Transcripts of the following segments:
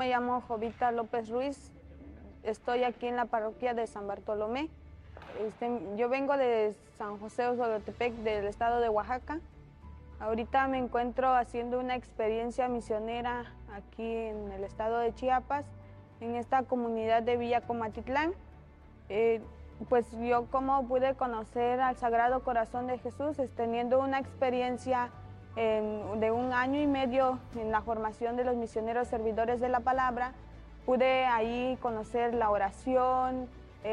me llamo Jovita López Ruiz, estoy aquí en la parroquia de San Bartolomé. Yo vengo de San José Osolotepec, del estado de Oaxaca. Ahorita me encuentro haciendo una experiencia misionera aquí en el estado de Chiapas, en esta comunidad de Villa Comatitlán. Pues yo como pude conocer al Sagrado Corazón de Jesús, teniendo una experiencia de 1 año y medio en la formación de los misioneros servidores de la palabra. Pude ahí conocer la oración,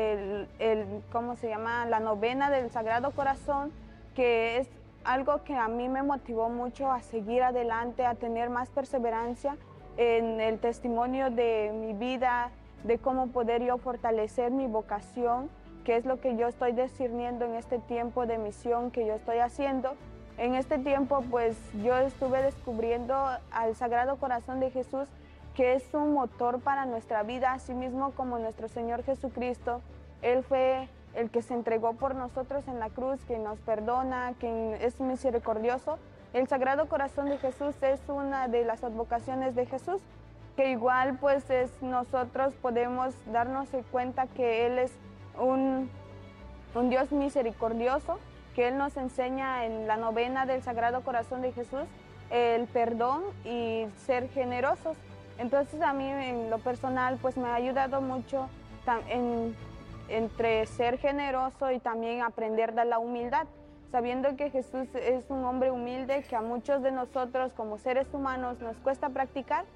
la novena del Sagrado Corazón, que es algo que a mí me motivó mucho a seguir adelante, a tener más perseverancia en el testimonio de mi vida, de cómo poder yo fortalecer mi vocación, que es lo que yo estoy discerniendo en este tiempo de misión que yo estoy haciendo. En este tiempo, pues yo estuve descubriendo al Sagrado Corazón de Jesús, que es un motor para nuestra vida, así mismo como nuestro Señor Jesucristo. Él fue el que se entregó por nosotros en la cruz, que nos perdona, que es misericordioso. El Sagrado Corazón de Jesús es una de las advocaciones de Jesús, que igual pues nosotros podemos darnos cuenta que Él es un Dios misericordioso, que Él nos enseña en la novena del Sagrado Corazón de Jesús el perdón y ser generosos. Entonces a mí en lo personal pues me ha ayudado mucho entre ser generoso y también aprender de la humildad, sabiendo que Jesús es un hombre humilde que a muchos de nosotros como seres humanos nos cuesta practicar.